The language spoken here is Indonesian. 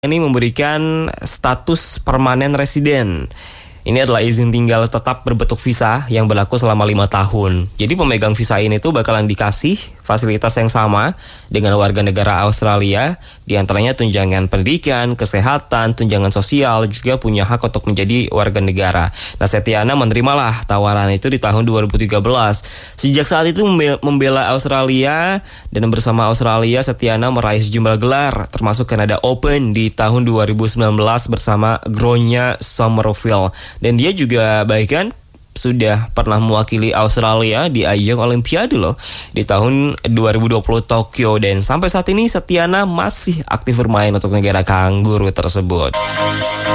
ini memberikan status permanen residen. Ini adalah izin tinggal tetap berbentuk visa yang berlaku selama 5 tahun. Jadi pemegang visa ini tuh bakalan dikasih fasilitas yang sama dengan warga negara Australia, di antaranya tunjangan pendidikan, kesehatan, tunjangan sosial, juga punya hak untuk menjadi warga negara. Nah, Setiana menerimalah tawaran itu di tahun 2013. Sejak saat itu membela Australia, dan bersama Australia Setiana meraih sejumlah gelar, termasuk Canada Open di tahun 2019 bersama Gronya Somerville. Dan dia juga bahkan sudah pernah mewakili Australia di ajang Olimpiade loh di tahun 2020 Tokyo, dan sampai saat ini Setiana masih aktif bermain untuk negara kanguru tersebut.